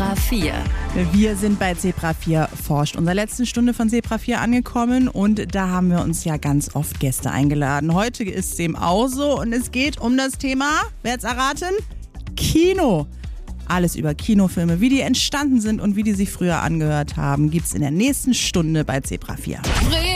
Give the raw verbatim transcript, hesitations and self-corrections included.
Zebra vier. Wir sind bei Zebra vier forscht, unserer letzten Stunde von Zebra vier angekommen, und da haben wir uns ja ganz oft Gäste eingeladen. Heute ist dem auch so und es geht um das Thema, wer hat's erraten? Kino. Alles über Kinofilme, wie die entstanden sind und wie die sich früher angehört haben, gibt's in der nächsten Stunde bei Zebra vier.